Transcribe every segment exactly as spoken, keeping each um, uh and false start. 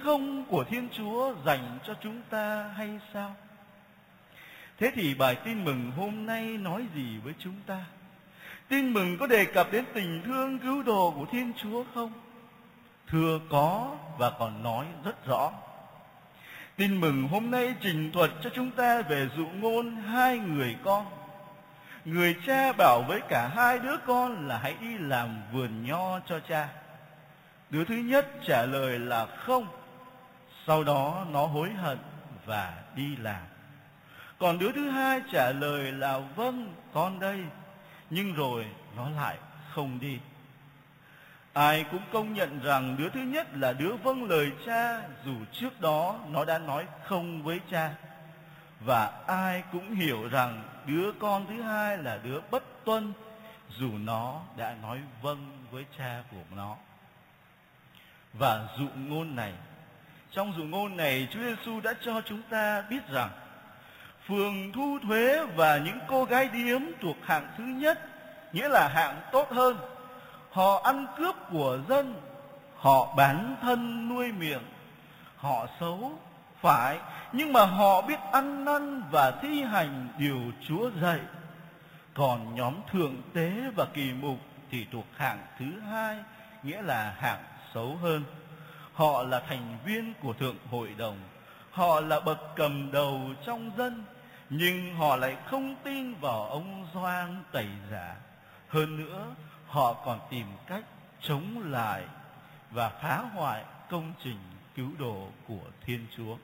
không của Thiên Chúa dành cho chúng ta hay sao? Thế thì bài tin mừng hôm nay nói gì với chúng ta? Tin mừng có đề cập đến tình thương cứu độ của Thiên Chúa không? Thưa có, và còn nói rất rõ. Tin mừng hôm nay trình thuật cho chúng ta về dụ ngôn hai người con. Người cha bảo với cả hai đứa con là hãy đi làm vườn nho cho cha. Đứa thứ nhất trả lời là không. Sau đó nó hối hận và đi làm. Còn đứa thứ hai trả lời là vâng, con đây. Nhưng rồi nó lại không đi. Ai cũng công nhận rằng đứa thứ nhất là đứa vâng lời cha, dù trước đó nó đã nói không với cha. Và ai cũng hiểu rằng đứa con thứ hai là đứa bất tuân, dù nó đã nói vâng với cha của nó. Và dụ ngôn này, trong dụ ngôn này, Chúa Giêsu đã cho chúng ta biết rằng phường thu thuế và những cô gái điếm thuộc hạng thứ nhất, nghĩa là hạng tốt hơn, họ ăn cướp của dân, họ bán thân nuôi miệng, họ xấu, phải, nhưng mà họ biết ăn năn và thi hành điều Chúa dạy. Còn nhóm thượng tế và kỳ mục thì thuộc hạng thứ hai, nghĩa là hạng xấu hơn. Họ là thành viên của thượng hội đồng, họ là bậc cầm đầu trong dân, nhưng họ lại không tin vào ông Gioan Tẩy Giả. Hơn nữa, họ còn tìm cách chống lại và phá hoại công trình cứu độ của Thiên Chúa.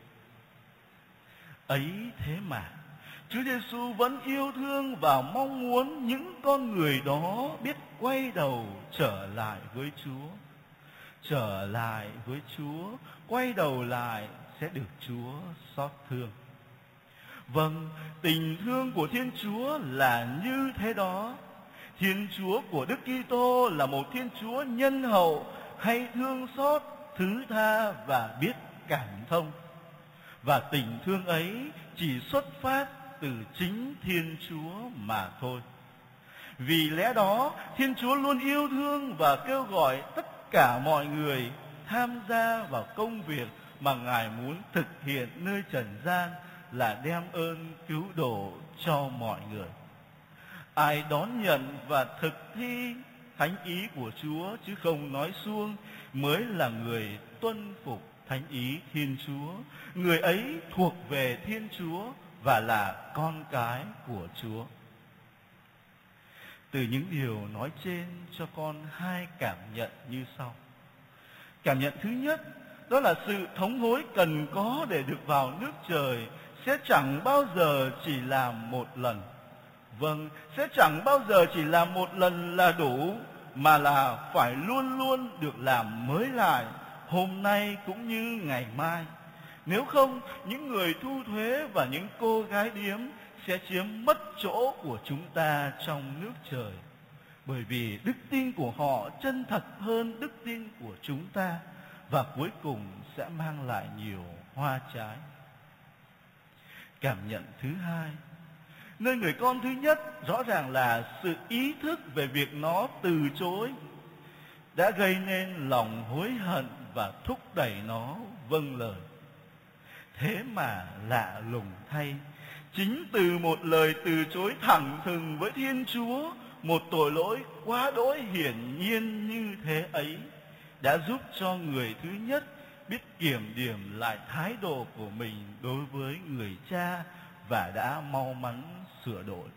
Ấy thế mà, Chúa Giêsu vẫn yêu thương và mong muốn những con người đó biết quay đầu trở lại với Chúa. Trở lại với Chúa, quay đầu lại sẽ được Chúa xót thương. Vâng, tình thương của Thiên Chúa là như thế đó. Thiên Chúa của Đức Kitô là một Thiên Chúa nhân hậu, hay thương xót, thứ tha và biết cảm thông. Và tình thương ấy chỉ xuất phát từ chính Thiên Chúa mà thôi. Vì lẽ đó, Thiên Chúa luôn yêu thương và kêu gọi tất cả mọi người tham gia vào công việc mà Ngài muốn thực hiện nơi trần gian, là đem ơn cứu độ cho mọi người. Ai đón nhận và thực thi thánh ý của Chúa chứ không nói suông mới là người tuân phục thánh ý Thiên Chúa. Người ấy thuộc về Thiên Chúa và là con cái của Chúa. Từ những điều nói trên cho con hai cảm nhận như sau. Cảm nhận thứ nhất, đó là sự thống hối cần có để được vào nước trời sẽ chẳng bao giờ chỉ làm một lần. Vâng, sẽ chẳng bao giờ chỉ làm một lần là đủ, mà là phải luôn luôn được làm mới lại, hôm nay cũng như ngày mai. Nếu không, những người thu thuế và những cô gái điếm sẽ chiếm mất chỗ của chúng ta trong nước trời. Bởi vì đức tin của họ chân thật hơn đức tin của chúng ta, và cuối cùng sẽ mang lại nhiều hoa trái. Cảm nhận thứ hai, nơi người con thứ nhất rõ ràng là sự ý thức về việc nó từ chối đã gây nên lòng hối hận và thúc đẩy nó vâng lời. Thế mà lạ lùng thay, chính từ một lời từ chối thẳng thừng với Thiên Chúa, một tội lỗi quá đỗi hiển nhiên như thế ấy đã giúp cho người thứ nhất biết kiểm điểm lại thái độ của mình đối với người cha và đã mau mắn sửa đổi.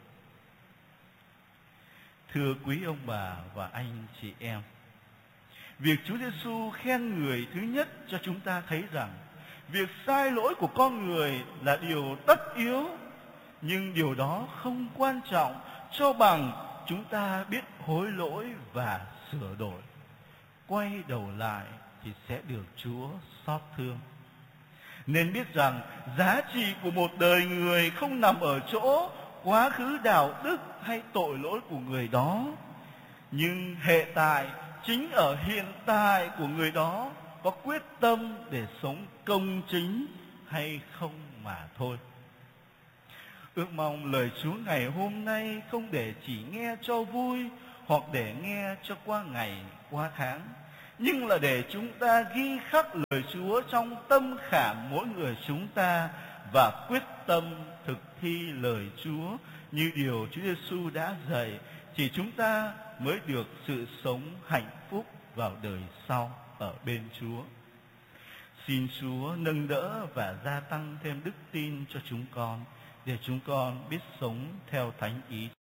Thưa quý ông bà và anh chị em, việc Chúa Giêsu khen người thứ nhất cho chúng ta thấy rằng việc sai lỗi của con người là điều tất yếu, nhưng điều đó không quan trọng cho bằng chúng ta biết hối lỗi và sửa đổi. Quay đầu lại thì sẽ được Chúa xót thương. Nên biết rằng giá trị của một đời người không nằm ở chỗ quá khứ đạo đức hay tội lỗi của người đó, nhưng hệ tại chính ở hiện tại của người đó có quyết tâm để sống công chính hay không mà thôi. Ước mong lời Chúa ngày hôm nay không để chỉ nghe cho vui hoặc để nghe cho qua ngày qua tháng, nhưng là để chúng ta ghi khắc lời Chúa trong tâm khảm mỗi người chúng ta và quyết tâm thực thi lời Chúa như điều Chúa Giêsu đã dạy, thì chúng ta mới được sự sống hạnh phúc vào đời sau ở bên Chúa. Xin Chúa nâng đỡ và gia tăng thêm đức tin cho chúng con, để chúng con biết sống theo thánh ý